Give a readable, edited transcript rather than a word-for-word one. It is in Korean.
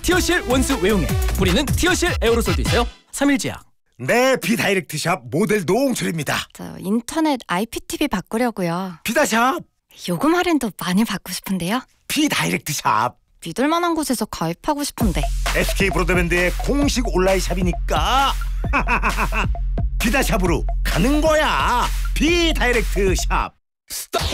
티어실 원수 외용액, 뿌리는 티어실 에어로솔도 있어요. 3일 제약. 네, 비다이렉트샵 모델 노홍철입니다. 저 인터넷 IPTV 바꾸려고요. 비다샵. 요금 할인도 많이 받고 싶은데요. 비다이렉트샵. 믿을 만한 곳에서 가입하고 싶은데. SK 브로드밴드의 공식 온라인 샵이니까 비다샵으로 가는 거야. 비다이렉트샵. 스탑.